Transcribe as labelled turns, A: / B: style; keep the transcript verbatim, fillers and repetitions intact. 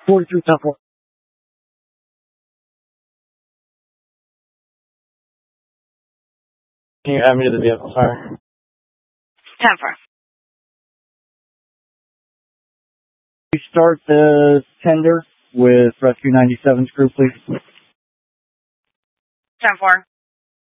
A: forty-three, top four. Can you add me to the vehicle, sir?
B: ten four.
A: You start the tender with Rescue ninety-seven's crew, please.
B: ten four.